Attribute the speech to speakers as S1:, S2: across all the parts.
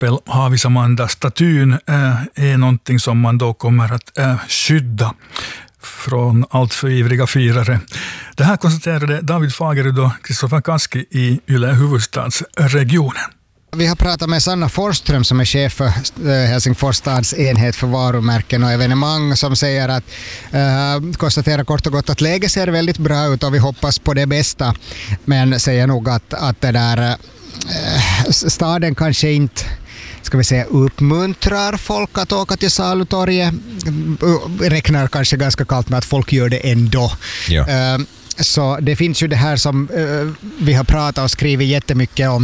S1: exempel Haavisamanda-statyn är någonting som man då kommer att skydda från allt för ivriga firare. Det här konstaterade David Fagerud och Kristoffer Kaski i Yle huvudstadsregionen.
S2: Vi har pratat med Sanna Forsström som är chef för Helsingfors stads enhet för varumärken och evenemang, som säger att konstaterar kort och gott att läget ser väldigt bra ut och vi hoppas på det bästa, men säger nog att det där staden kanske inte, ska vi säga, uppmuntrar folk att åka till Salutorget. Räknar kanske ganska kallt med att folk gör det ändå.
S3: Ja.
S2: Så det finns ju det här som vi har pratat och skrivit jättemycket om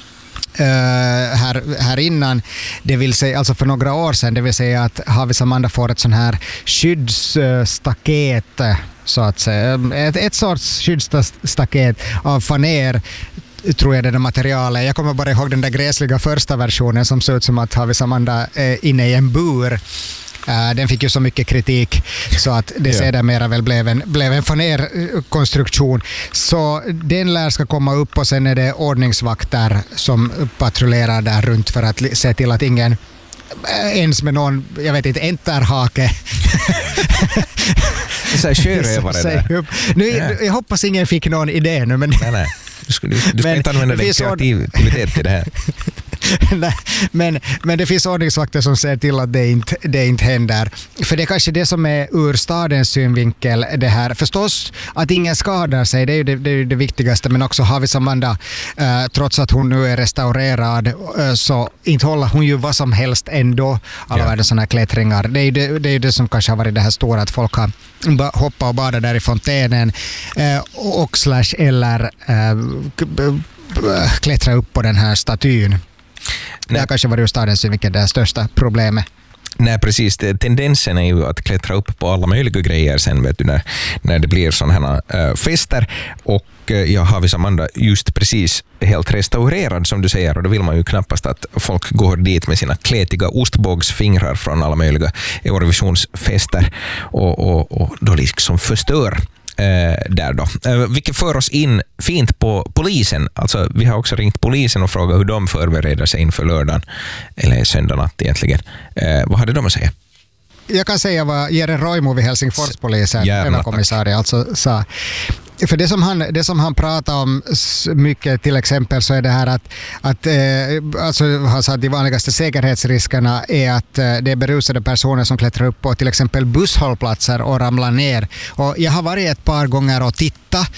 S2: här innan, det vill säga alltså för några år sedan, det vill säga att Haavisamanda får ett sån här skyddsstaket, så att säga, ett sorts skyddsstaket av faner, tror jag det är materialet. Jag kommer bara ihåg den där gräsliga första versionen som såg ut som att Haavisamanda är inne i en bur. Den fick ju så mycket kritik så att det sedermera väl blev en fanerkonstruktion. Så den lär ska komma upp och sen är det ordningsvakter som patrullerar där runt för att se till att ingen ens med någon, jag vet inte, enterhake.
S3: Så här sjörövare där.
S2: Nu, jag hoppas ingen fick någon idé nu. Men
S3: nej. Du ska inte använda din kreativitet till det här.
S2: Nej, men det finns ordningsvakter som ser till att det inte händer. För det är kanske det som är ur stadens synvinkel det här. Förstås att ingen skadar sig, det är ju det viktigaste, men också Haavisamanda, trots att hon nu är restaurerad, så inte håller hon ju vad som helst ändå, alla världens sådana här klättringar. Det är ju det som kanske har varit det här stora, att folk har hoppat och badat där i fontänen och eller klättra upp på den här statyn. Det har kanske varit ur stadens synvinkel det största problemet.
S3: Nej, precis. Tendensen är ju att klättra upp på alla möjliga grejer sen, vet du, när det blir sådana här fester. Och Haavisamanda just precis helt restaurerad, som du säger, och då vill man ju knappast att folk går dit med sina kletiga ostbågsfingrar från alla möjliga Eurovisionsfester och då liksom förstör där då. Vilket för oss in fint på polisen. Alltså, vi har också ringt polisen och frågat hur de förbereder sig inför lördagen eller söndag natt egentligen. Vad hade de att säga?
S2: Jag kan säga vad Jere Roimo vid Helsingforspolisen, överkommissarie, alltså sa. För det som han pratar om mycket till exempel, så är det här att alltså, han sa att de vanligaste säkerhetsriskerna är att det är berusade personer som klättrar upp på till exempel busshållplatser och ramlar ner. Och jag har varit ett par gånger och tittat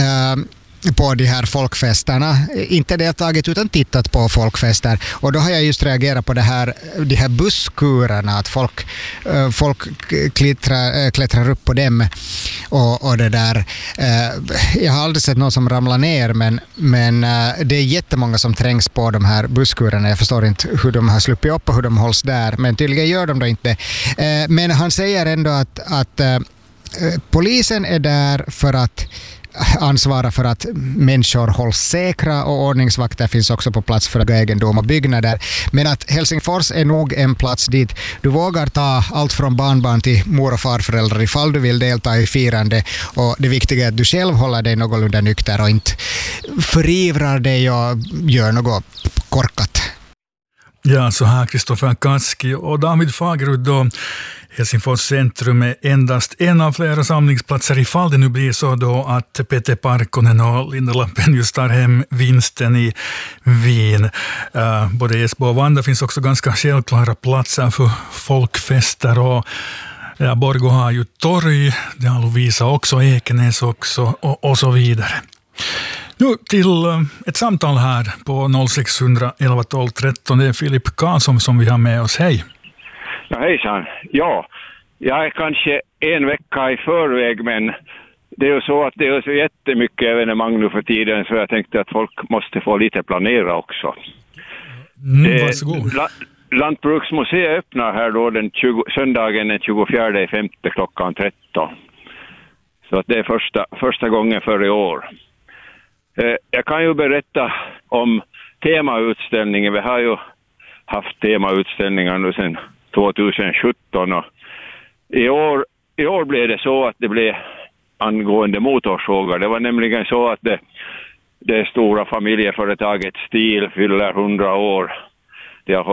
S2: på de här folkfesterna, inte deltagit utan tittat på folkfester, och då har jag just reagerat på de här busskurerna, att folk klättrar upp på dem och det där. Jag har aldrig sett någon som ramlar ner, men det är jättemånga som trängs på de här busskurerna. Jag förstår inte hur de har sluppit upp och hur de hålls där, men tydligen gör de då inte. Men han säger ändå att polisen är där för att ansvara för att människor hålls säkra, och ordningsvakter finns också på plats för egendom och byggnader. Men att Helsingfors är nog en plats dit du vågar ta allt från barnbarn till mor- och farföräldrar ifall du vill delta i firande, och det viktiga är att du själv håller dig någorlunda nykter och inte förivrar dig och gör något korkat.
S1: Ja, så här Kristoffer Kaski och David Fagerud då. Helsingfors centrum är endast en av flera samlingsplatser ifall det nu blir så då att Pete Parkkonen och Linda Lampenius tar hem vinsten i Wien. Både Esbo och Vanda finns också ganska självklara platser för folkfester, och Borgå har ju torg, det har Lovisa också, Ekenäs också och så vidare. Nu till ett samtal här på 0600 11 12 13. Det är Filip Karlsson som vi har med oss. Hej!
S4: Ja, hejsan. Ja, jag är kanske en vecka i förväg, men det är ju så att det är så jättemycket evenemang nu för tiden, så jag tänkte att folk måste få lite planera också.
S1: Varsågod.
S4: Lantbruksmuseet öppnar här då söndagen den 24/5 klockan 13. Så att det är första gången för i år. Jag kan ju berätta om temautställningen. Vi har ju haft temautställningar nu sedan 2017, och i år blev det så att det blev angående motorsågar. Det var nämligen så att det stora familjeföretaget Stihl fyller 100 år. De har